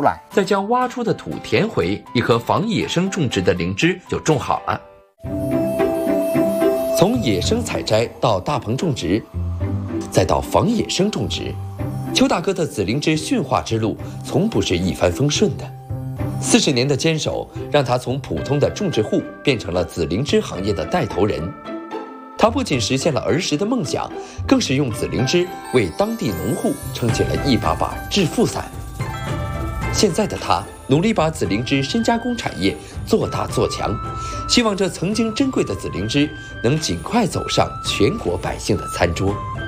来， 再将挖出的土填回，一棵仿野生种植的灵芝就种好了。从野生采摘到大棚种植，再到仿野生种植，邱大哥的紫灵芝驯化之路从不是一帆风顺的。40年的坚守，让他从普通的种植户变成了紫灵芝行业的带头人。他不仅实现了儿时的梦想，更是用紫灵芝为当地农户撑起了一把把致富伞。现在的他努力把紫灵芝深加工产业做大做强，希望这曾经珍贵的紫灵芝能尽快走上全国百姓的餐桌。